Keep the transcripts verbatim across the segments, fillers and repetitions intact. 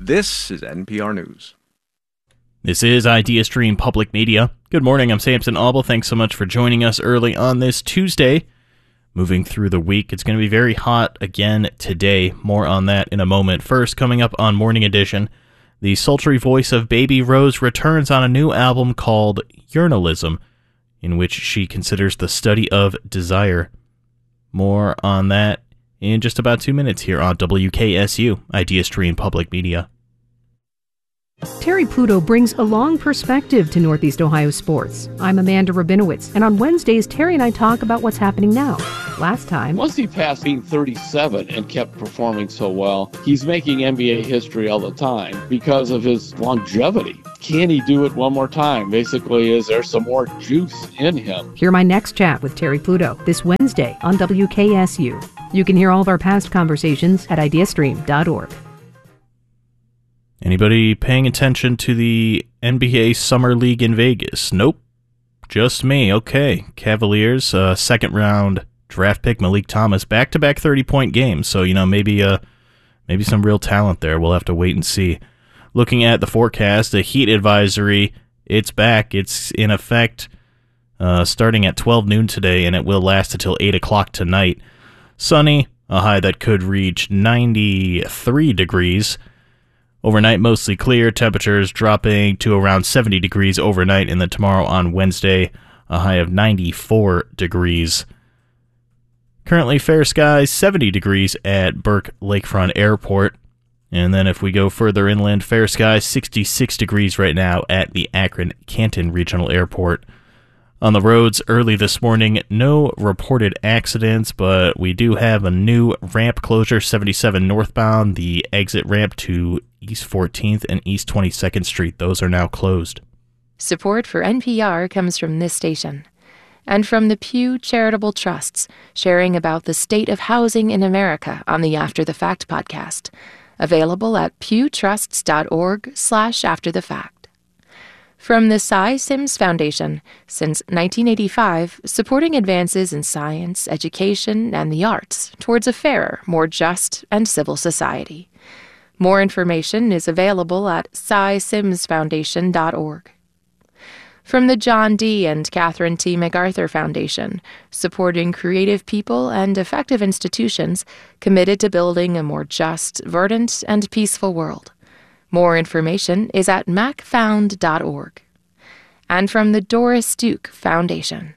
This is N P R News. This is IdeaStream Public Media. Good morning, I'm Samson Auble. Thanks so much for joining us early on this Tuesday. Moving through the week, it's going to be very hot again today. More on that in a moment. First, coming up on Morning Edition, the sultry voice of Baby Rose returns on a new album called Urinalism, in which she considers the study of desire. More on that in just about two minutes here on W K S U, IdeaStream Public Media. Terry Pluto brings a long perspective to Northeast Ohio sports. I'm Amanda Rabinowitz, and on Wednesdays, Terry and I talk about what's happening now. Last time... Once he passed being thirty-seven and kept performing so well, he's making N B A history all the time because of his longevity. Can he do it one more time? Basically, is there some more juice in him? Hear my next chat with Terry Pluto this Wednesday on W K S U. You can hear all of our past conversations at ideastream dot org. Anybody paying attention to the N B A Summer League in Vegas? Nope. Just me. Okay. Cavaliers, uh, second round draft pick Malik Thomas, back-to-back thirty-point games. So, you know, maybe uh, maybe some real talent there. We'll have to wait and see. Looking at the forecast, the heat advisory, it's back. It's in effect uh, starting at twelve noon today, and it will last until eight o'clock tonight. Sunny, a high that could reach ninety-three degrees. Overnight, mostly clear, temperatures dropping to around seventy degrees overnight, and then tomorrow on Wednesday, a high of ninety-four degrees. Currently fair skies, seventy degrees at Burke Lakefront Airport. And then if we go further inland, fair skies, sixty-six degrees right now at the Akron-Canton Regional Airport. On the roads early this morning, no reported accidents, but we do have a new ramp closure, seventy-seven northbound, the exit ramp to East fourteenth and East twenty-second Street. Those are now closed. Support for N P R comes from this station and from the Pew Charitable Trusts, sharing about the state of housing in America on the After the Fact podcast, available at pewtrusts.org slash after the fact. From the Cy Sims Foundation, since nineteen eighty-five, supporting advances in science, education, and the arts towards a fairer, more just, and civil society. More information is available at cy sims foundation dot org. From the John D. and Catherine T. MacArthur Foundation, supporting creative people and effective institutions committed to building a more just, verdant, and peaceful world. More information is at mac found dot org. And from the Doris Duke Foundation.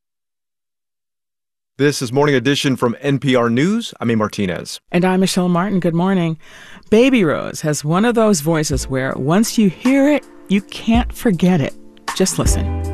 This is Morning Edition from N P R News. I'm A. Martinez. And I'm Michelle Martin. Good morning. Baby Rose has one of those voices where once you hear it, you can't forget it. Just listen.